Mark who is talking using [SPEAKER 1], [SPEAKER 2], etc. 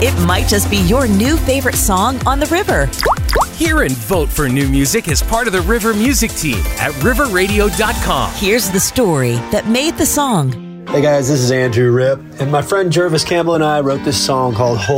[SPEAKER 1] It might just be your new favorite song on the river.
[SPEAKER 2] Hear and vote for new music as part of the River Music Team at riverradio.com.
[SPEAKER 1] Here's the story that made the song.
[SPEAKER 3] Hey guys, this is Andrew Ripp, and my friend Jervis Campbell and I wrote this song called